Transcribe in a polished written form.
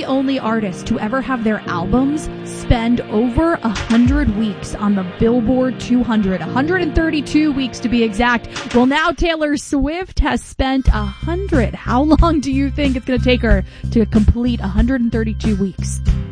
only artist to ever have their albums spend over 100 weeks on the Billboard 200, 132 weeks to be exact. Well, now Taylor Swift has spent 100. How long do you think it's going to take her to complete 132 weeks?